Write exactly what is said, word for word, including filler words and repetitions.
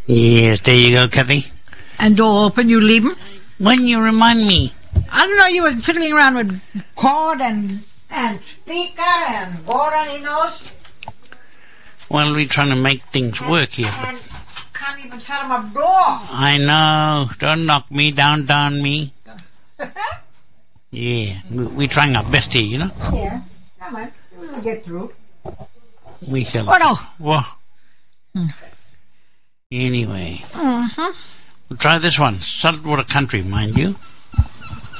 Yes, there you go, Kathy. And door open, you leave 'em? When you remind me. I don't know, you was fiddling around with cord and and speaker and board on your nose. Well, we're trying to make things and, work here. And can't even set 'em up door. I know. Don't knock me down, down me. Yeah, we're trying our best here, you know. Yeah, come on, we'll get through. We shall. Oh no. What? Hmm. Anyway, Mm-hmm. we'll try this one. Saltwater country, mind you.